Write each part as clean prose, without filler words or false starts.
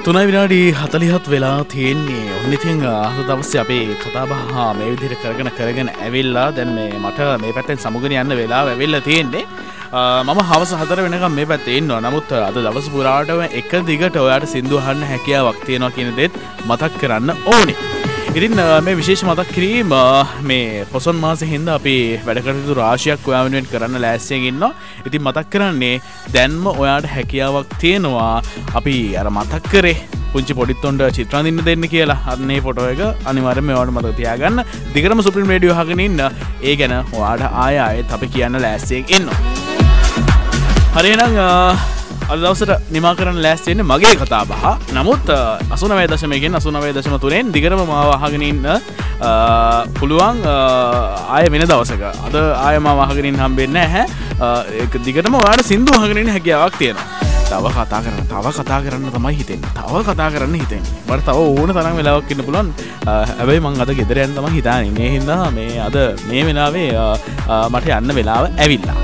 තුනයි විනාඩි 40ත් වෙලා තියෙන්නේ. ඔන්න ඉතින් අද දවසේ අපේ කතාබහ මේ විදිහට කරගෙන ඇවිල්ලා දැන් මට මේ පැත්තෙන් සමුගෙන යන්න වෙලාව ඇවිල්ලා තියෙන්නේ. මම හවස 4 වෙනකම් මේ පැත්තේ ඉන්නවා. නමුත් අද දවස් පුරාටම එක දිගට ඔයාලට සින්දු අහන්න හැකියාවක් තියෙනවා කියන දෙත් මතක් කරන්න ඕනේ. ඉතින් මේ විශේෂ මතක් කිරීම මේ පොසොන් මාසෙ හින්දා අපි වැඩ කටයුතු රාශියක් ඔයා වෙනුවෙන් කරන්න ලෑස්තියෙන් ඉන්නවා. ඉතින් මතක් කරන්නේ දැන්ම ඔයාට හැකියාවක් තියෙනවා අපි අර මතක් කරේ පුංචි පොඩිත්තොන්ට චිත්‍ර අඳින්න දෙන්න කියලා. අන්නේ ෆොටෝ එක අනිවාර්යෙන්ම ඔයාලට මතක තියාගන්න. දිගටම සුප්‍රීම රේඩියෝ අහගෙන ඉන්න. ඒ ගැන ඔයාට ආයෙත් අපි කියන්න ලෑස්තියෙන් ඉන්නවා. හරි එහෙනම් අද දවසට නිමා කරන්න ලෑස්ති වෙන්නේ මගේ කතාබහ. නමුත් 89.1 89.3 දිගටම මාව අහගෙන ඉන්න පුළුවන් ආයෙ වෙන දවසක. අද ආයෙ මාව අහගෙන ඉන්න හම්බෙන්නේ නැහැ. ඒක දිගටම ඔයාලට සින්දු අහගෙන ඉන්න හැකියාවක් තියෙනවා. තව කතා කරන්න තමයි හිතෙන්නේ. තව තව ඕන තරම් වෙලාවක් ඉන්න පුළුවන්. හැබැයි මං අද ගෙදර යන්න තමයි හිතානේ. මේ හින්දා මේ අද මේ වෙලාවේ මට යන්න වෙලාව ඇවිල්ලා.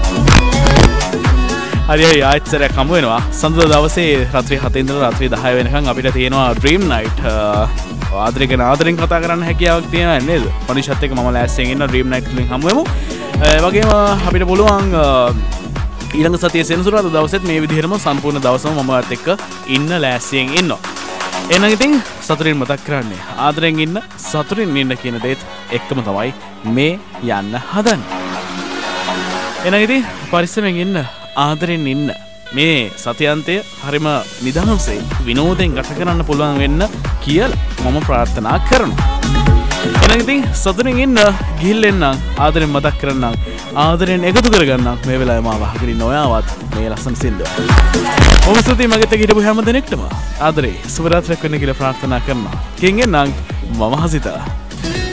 හරි ආයෙත් හමු වෙනවා. සඳුදා දවසේ රාත්‍රී 7 ඉඳලා රාත්‍රී 10 වෙනකන් අපිට තියෙනවා ඩ්‍රීම් නයිට්. ආදරෙන් කතා කරන්න හැකියාවක් තියෙනවා නේද? පනිෂත් එක්ක මම ලෑස්තියෙන් ඉන්න ඩ්‍රීම් නයිට් වලින් හමු වෙමු. ඒ වගේම අපිට පුළුවන් ඊළඟ සතියේ සෙනසුරාදා දවසෙත් මේ විදිහටම සම්පූර්ණ දවසම මම ඔයත් එක්ක ඉන්න ලෑස්තියෙන් ඉන්නවා. එහෙනම් ඉතින් සතුටින් මතක් කරන්නේ ආදරෙන් ඉන්න සතුටින් ඉන්න කියන දේත් එක්කම තමයි මේ යන්න හදන්නේ. එහෙනම් ඉතින් පරිස්සමෙන් ඉන්න ආදරෙන් ඉන්න. මේ සතියන්තය හරිම නිදහසේ විනෝදෙන් ගත කරන්න පුළුවන් වෙන්න කියලා මම ප්‍රාර්ථනා කරනවා. එහෙනම් ඉතින් සතුටින් ඉන්න ගිහිල්ලා ආදරෙන් මතක් කරන්නම් ආදරෙන් එකතු කරගන්නම් මේ වෙලාවේ මාව අහගෙන ඉන්න ඔයාවත් මේ ලස්සන සින්දුව. ඔබ සතුටින් මගෙත් එක්ක හිටපු හැම දෙනෙක්ටම ආදරේ සුබ රාත්‍රියක් වෙන්න කියලා ප්‍රාර්ථනා කරනවා. කියෙන් එන්නම් මම හසිතා.